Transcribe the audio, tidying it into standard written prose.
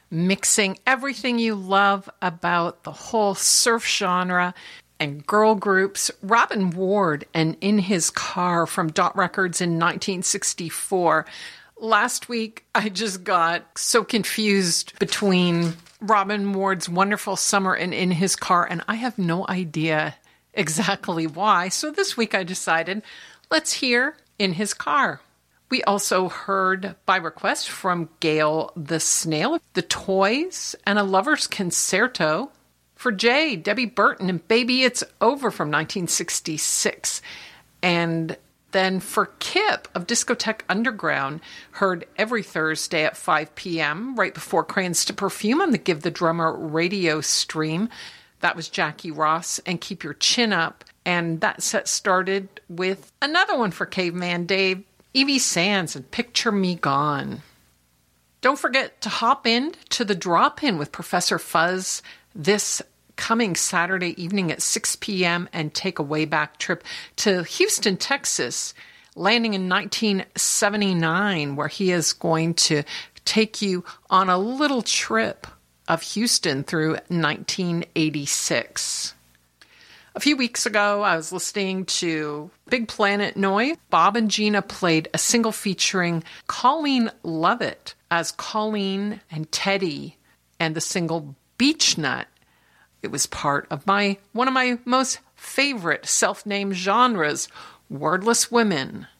mixing everything you love about the whole surf genre and girl groups. Robin Ward and In His Car from Dot Records in 1964. Last week, I just got so confused between Robin Ward's Wonderful Summer and In His Car, and I have no idea exactly why. So this week I decided, let's hear In His Car. We also heard by request from Gail the Snail, The Toys, and A Lover's Concerto. For Jay, Debbie Burton and Baby It's Over from 1966. And then for Kip of Discotheque Underground, heard every Thursday at 5 p.m. right before Crayons to Perfume on the Give the Drummer radio stream. That was Jackie Ross and Keep Your Chin Up. And that set started with another one for Caveman Dave, Evie Sands and Picture Me Gone. Don't forget to hop in to the Drop-In with Professor Fuzz this coming Saturday evening at 6 p.m. and take a way-back trip to Houston, Texas, landing in 1979, where he is going to take you on a little trip of Houston through 1986. A few weeks ago, I was listening to Big Planet Noise. Bob and Gina played a single featuring Colleen Lovett as Colleen and Teddy, and the single Beach Nut. It was part of one of my most favorite self-named genres, Wordless Women.